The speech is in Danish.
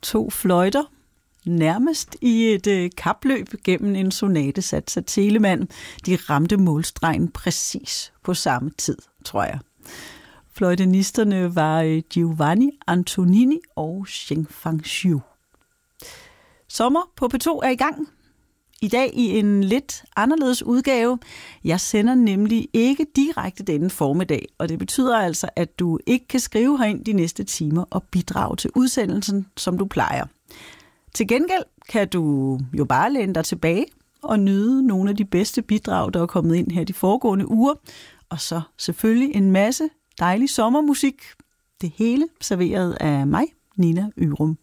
2 fløjter, nærmest i et kapløb gennem en sonatesats af Telemann. De ramte målstregen præcis på samme tid, tror jeg. Fløjtenisterne var Giovanni Antonini og Zheng Fangxiu. Sommer på P2 er i gang. I dag i en lidt anderledes udgave. Jeg sender nemlig ikke direkte denne formiddag, og det betyder altså, at du ikke kan skrive herind de næste timer og bidrage til udsendelsen, som du plejer. Til gengæld kan du jo bare læne dig tilbage og nyde nogle af de bedste bidrag, der er kommet ind her de foregående uger, og så selvfølgelig en masse dejlig sommermusik. Det hele serveret af mig, Nina Ørum.